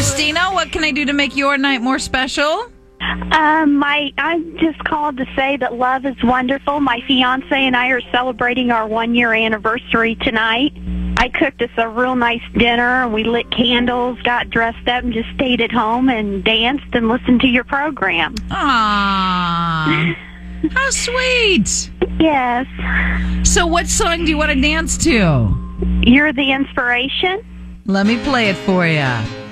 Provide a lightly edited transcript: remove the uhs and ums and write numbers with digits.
Christina, what can I do to make your night more special? I just called to say that love is wonderful. My fiance and I are celebrating our 1-year anniversary tonight. I cooked us a real nice dinner, and we lit candles, got dressed up, and just stayed at home and danced and listened to your program. Aww. How sweet. Yes. So what song do you want to dance to? You're the inspiration. Let me play it for you.